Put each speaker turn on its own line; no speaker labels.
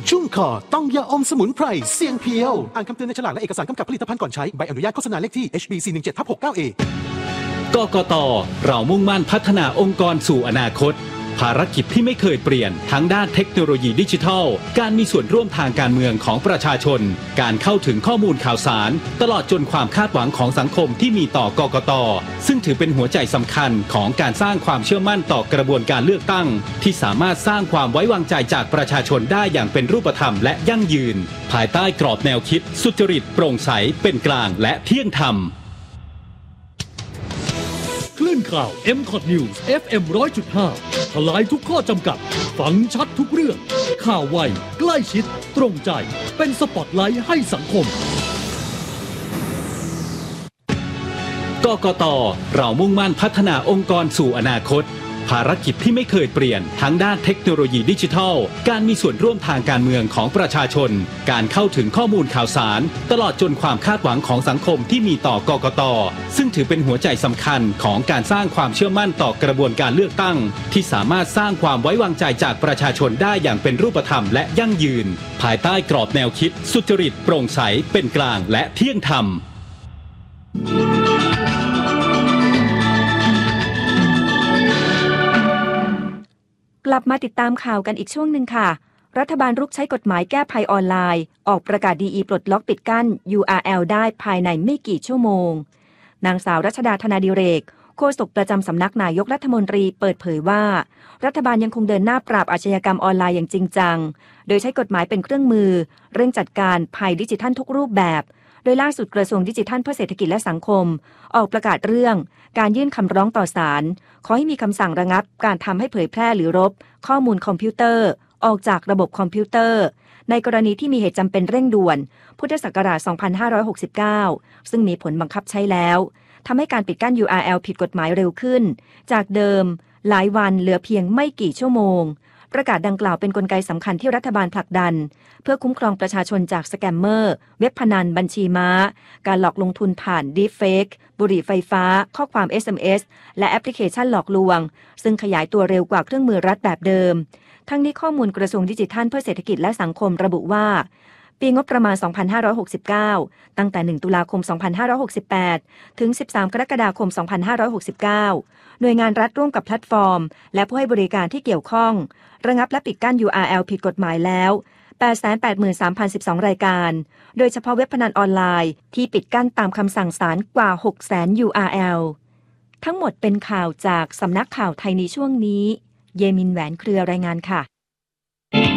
ชุ่มคอต้องยาอมสมุนไพรเสียงเพียวอ่านคำเตือนในฉลากและเอกสารกำกับผลิตภัณฑ์ก่อนใช้ใบอนุญาตโฆษณาเลขที่ HB417/69A
กกต.เรามุ่งมั่นพัฒนาองค์กรสู่อนาคตภารกิจที่ไม่เคยเปลี่ยนทั้งด้านเทคโนโลยีดิจิทัลการมีส่วนร่วมทางการเมืองของประชาชนการเข้าถึงข้อมูลข่าวสารตลอดจนความคาดหวังของสังคมที่มีต่อกกต.ซึ่งถือเป็นหัวใจสำคัญของการสร้างความเชื่อมั่นต่อกระบวนการเลือกตั้งที่สามารถสร้างความไว้วางใจจากประชาชนได้อย่างเป็นรูปธรรมและยั่งยืนภายใต้กรอบแนวคิดสุจริตโปร่งใสเป็นกลางและเที่ยงธรรม
คลื่นข่าว MCOT News FM 100.5 ทลายทุกข้อจำกัดฟังชัดทุกเรื่องข่าวไวใกล้ชิดตรงใจเป็นสปอตไลท์ให้สังคม
กกต.เรามุ่งมั่นพัฒนาองค์กรสู่อนาคตภารกิจที่ไม่เคยเปลี่ยนทั้งด้านเทคโนโลยีดิจิทัลการมีส่วนร่วมทางการเมืองของประชาชนการเข้าถึงข้อมูลข่าวสารตลอดจนความคาดหวังของสังคมที่มีต่อกกต.ซึ่งถือเป็นหัวใจสำคัญของการสร้างความเชื่อมั่นต่อกระบวนการเลือกตั้งที่สามารถสร้างความไว้วางใจจากประชาชนได้อย่างเป็นรูปธรรมและยั่งยืนภายใต้กรอบแนวคิดสุจริตโปร่งใสเป็นกลางและเที่ยงธรรม
กลับมาติดตามข่าวกันอีกช่วงหนึ่งค่ะรัฐบาลรุกใช้กฎหมายแก้ภัยออนไลน์ออกประกาศดีปลดล็อกปิดกั้น URL ได้ภายในไม่กี่ชั่วโมงนางสาวรัชดาธนาดิเรกโฆษกประจำสำนักนายกรัฐมนตรีเปิดเผยว่ารัฐบาลยังคงเดินหน้าปราบอาชญากรรมออนไลน์อย่างจริงจังโดยใช้กฎหมายเป็นเครื่องมือเร่งจัดการภัยดิจิทัลทุกรูปแบบโดยล่าสุดกระทรวงดิจิทัลเพื่อเศรษฐกิจและสังคมออกประกาศเรื่องการยื่นคำร้องต่อศาลขอให้มีคำสั่งระงับการทำให้เผยแพร่หรือลบข้อมูลคอมพิวเตอร์ออกจากระบบคอมพิวเตอร์ในกรณีที่มีเหตุจำเป็นเร่งด่วนพุทธศักราช 2569 ซึ่งมีผลบังคับใช้แล้วทำให้การปิดกั้น URL ผิดกฎหมายเร็วขึ้นจากเดิมหลายวันเหลือเพียงไม่กี่ชั่วโมงประกาศดังกล่าวเป็นกลไกสำคัญที่รัฐบาลผลักดันเพื่อคุ้มครองประชาชนจากสแกมเมอร์เว็บพนันบัญชีม้าการหลอกลงทุนผ่านดีปเฟคบุหรี่ไฟฟ้าข้อความ SMS และแอปพลิเคชันหลอกลวงซึ่งขยายตัวเร็วกว่าเครื่องมือรัฐแบบเดิมทั้งนี้ข้อมูลกระทรวงดิจิทัลเพื่อเศรษฐกิจและสังคมระบุว่าปีงบประมาณ 2569 ตั้งแต่ 1 ตุลาคม 2568 ถึง 13 กรกฎาคม 2569 หน่วยงานรัฐร่วมกับแพลตฟอร์มและผู้ให้บริการที่เกี่ยวข้องระงับและปิดกั้น URL ผิดกฎหมายแล้ว 883,012 รายการโดยเฉพาะเว็บพนันออนไลน์ที่ปิดกั้นตามคำสั่งศาลกว่า 600,000 URL ทั้งหมดเป็นข่าวจากสำนักข่าวไทยในช่วงนี้เยมินแหวนเครือรายงานค่ะ